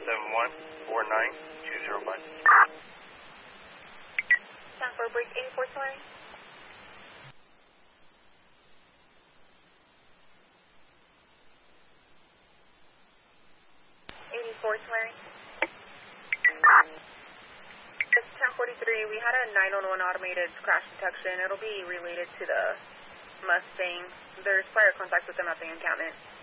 7149-205. Time for a break, 84 Solari. 84 Solari. It's 1043. We had a 911 automated crash detection. It'll be related to the Mustang. There's prior contact with them at the encampment.